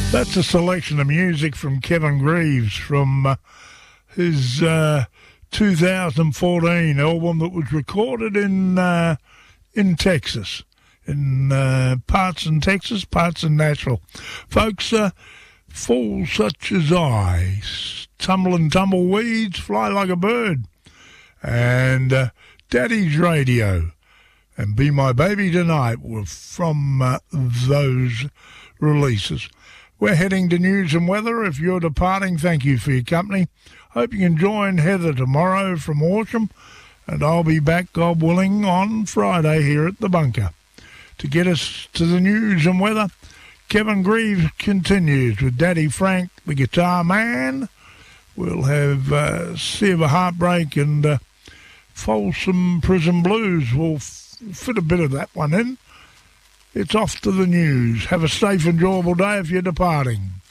That's a selection of music from Kevin Greaves from his 2014 album that was recorded in Texas, in parts in Texas, parts in Nashville. Folks, fools such as I, tumble and tumbleweeds, fly like a bird, and Daddy's Radio, and Be My Baby Tonight were from those releases. We're heading to news and weather. If you're departing, thank you for your company. Hope you can join Heather tomorrow from Horsham, and I'll be back, God willing, on Friday here at the bunker. To get us to the news and weather, Kevin Greaves continues with Daddy Frank, the guitar man. We'll have Sea of a Heartbreak and Folsom Prison Blues. We'll fit a bit of that one in. It's off to the news. Have a safe, enjoyable day if you're departing.